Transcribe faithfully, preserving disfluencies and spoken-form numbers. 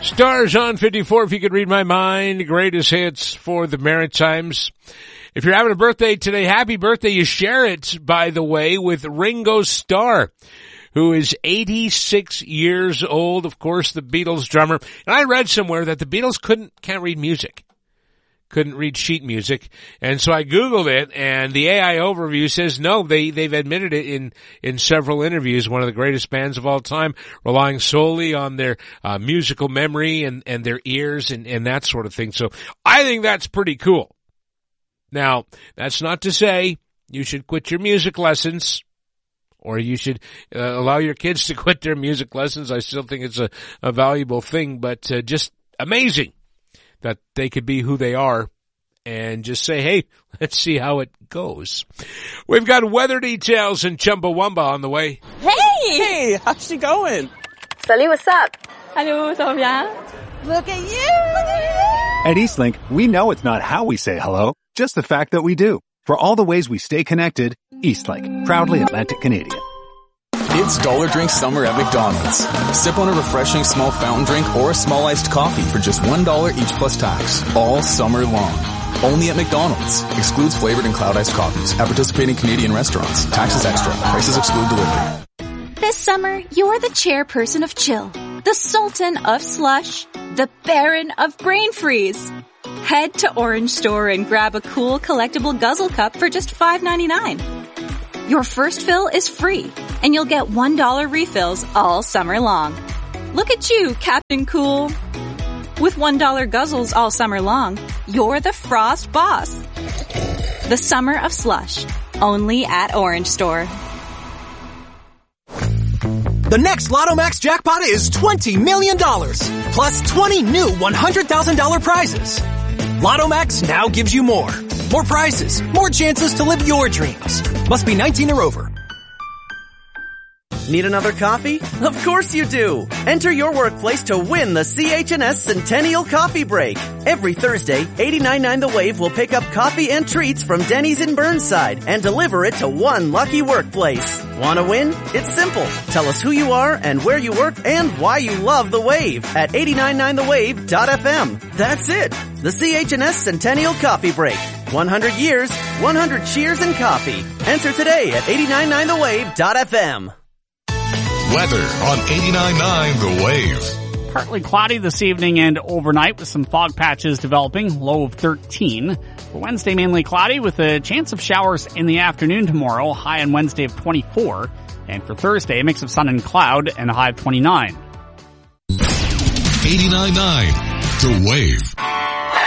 Stars on fifty-four, if you could read my mind, greatest hits for the Maritimes. If you're having a birthday today, happy birthday. You share it, by the way, with Ringo Starr, who is eighty-six years old, of course, the Beatles drummer. And I read somewhere that the Beatles couldn't, can't read music. Couldn't read sheet music. And so I Googled it, and the A I overview says no, they, they've admitted it in, in several interviews, one of the greatest bands of all time, relying solely on their, uh, musical memory and, and their ears and, and that sort of thing. So I think that's pretty cool. Now, that's not to say you should quit your music lessons, or you should uh, allow your kids to quit their music lessons. I still think it's a, a valuable thing, but uh, just amazing that they could be who they are and just say, hey, let's see how it goes. We've got weather details in Chumbawamba on the way. Hey! Hey, how's she going? Salut, what's up? Hello, ça va bien? Look at you! Look at you! At Eastlink, we know it's not how we say hello, just the fact that we do. For all the ways we stay connected, Eastlink, proudly Atlantic Canadian. It's Dollar Drink Summer at McDonald's. Sip on a refreshing small fountain drink or a small iced coffee for just one dollar each plus tax, all summer long. Only at McDonald's. Excludes flavored and cloud iced coffees at participating Canadian restaurants. Taxes extra. Prices exclude delivery. This summer, you're the chairperson of chill, the sultan of slush, the baron of brain freeze. Head to Orange Store and grab a cool collectible guzzle cup for just five ninety-nine. Your first fill is free, and you'll get one dollar refills all summer long. Look at you, Captain Cool. With one dollar guzzles all summer long, you're the Frost boss. The summer of slush, only at Orange Store. The next Lotto Max jackpot is twenty million dollars, plus twenty new one hundred thousand dollars prizes. Lotto Max now gives you more. More prizes, more chances to live your dreams. Must be nineteen or over. Need another coffee? Of course you do! Enter your workplace to win the C H and S Centennial Coffee Break. Every Thursday, eighty-nine point nine The Wave will pick up coffee and treats from Denny's in Burnside and deliver it to one lucky workplace. Wanna win? It's simple. Tell us who you are and where you work and why you love The Wave at eighty-nine point nine the wave dot f m. That's it! The C H and S Centennial Coffee Break. one hundred years, one hundred cheers and coffee. Enter today at eighty-nine point nine the wave dot f m. Weather on eighty-nine point nine The Wave. Partly cloudy this evening and overnight with some fog patches developing, low of thirteen. For Wednesday, mainly cloudy with a chance of showers in the afternoon tomorrow, high on Wednesday of twenty-four. And for Thursday, a mix of sun and cloud and a high of twenty-nine. eighty-nine point nine The Wave.